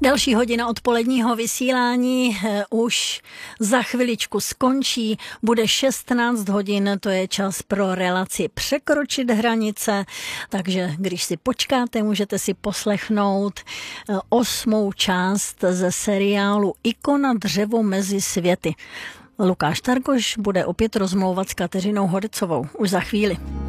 Další hodina odpoledního vysílání už za chviličku skončí. Bude 16 hodin, to je čas pro relaci Překročit hranice, takže když si počkáte, můžete si poslechnout 8. část ze seriálu Ikona dřevo mezi světy. Lukáš Targoš bude opět rozmlouvat s Kateřinou Hodecovou už za chvíli.